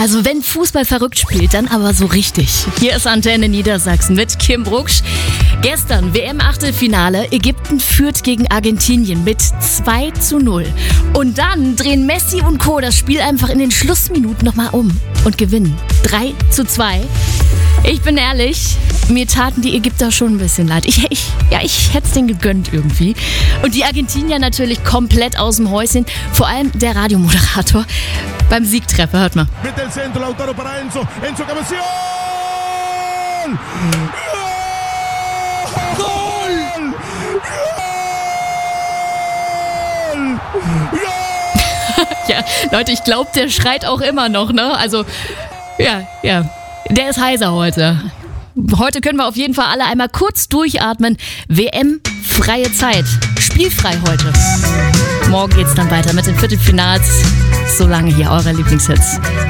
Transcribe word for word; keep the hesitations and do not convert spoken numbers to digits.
Also wenn Fußball verrückt spielt, dann aber so richtig. Hier ist Antenne Niedersachsen mit Kim Brucksch. Gestern W M-Achtelfinale. Ägypten führt gegen Argentinien mit zwei zu null. Und dann drehen Messi und Co. das Spiel einfach in den Schlussminuten nochmal um und gewinnen drei zu zwei. Ich bin ehrlich, mir taten die Ägypter schon ein bisschen leid. Ich, ich, ja, ich hätte es denen gegönnt irgendwie. Und die Argentinier natürlich komplett aus dem Häuschen. Vor allem der Radiomoderator beim Siegtreffer. Hört mal. Mit el centro, Lautaro para Enzo. Enzo Cabezón! Gol! Gol! Ja, Leute, ich glaube, der schreit auch immer noch, ne? Also, ja, ja. Der ist heiser heute. Heute können wir auf jeden Fall alle einmal kurz durchatmen. W M-freie Zeit. Spielfrei heute. Morgen geht's dann weiter mit den Viertelfinals. Solange hier eure Lieblingshits.